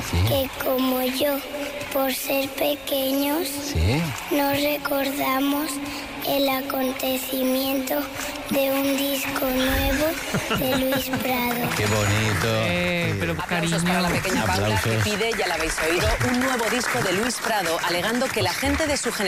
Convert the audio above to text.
que como yo, por ser pequeños, no recordamos el acontecimiento de un disco nuevo de Luis Prado. ¡Qué bonito! Pero Aplausos para la pequeña Paula, que pide, ya la habéis oído, un nuevo disco de Luis Prado, alegando que la gente de su generación